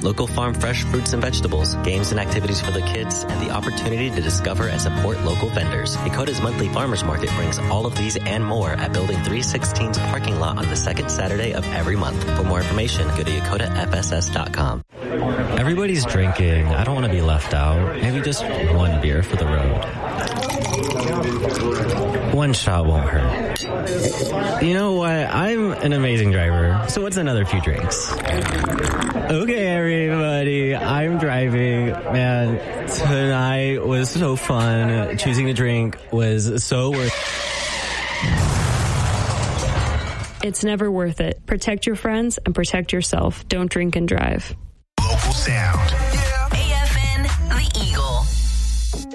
local farm fresh fruits and vegetables, games and activities for the kids, and the opportunity to discover and support local vendors. Ecota's monthly farmers market brings all of these and more at Building 316's parking lot on the second Saturday of every month. For more information, go to EcotaFSS.com. Everybody's drinking. I don't want to be left out. Maybe just one beer for the road. One shot won't hurt. You know what? I'm an amazing driver, so what's another few drinks? Okay, everybody, I'm driving. Man, tonight was so fun. Choosing to drink was so worth it. It's never worth it. Protect your friends and protect yourself. Don't drink and drive. Local sound.